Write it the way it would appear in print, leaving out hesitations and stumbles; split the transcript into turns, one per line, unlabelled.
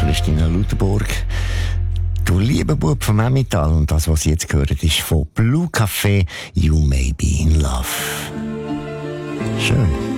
Christina Lautenburg. Du lieber Bub vom Emmental. Und das, was Sie jetzt gehört, ist von Blue Café, You May Be in Love. Schön.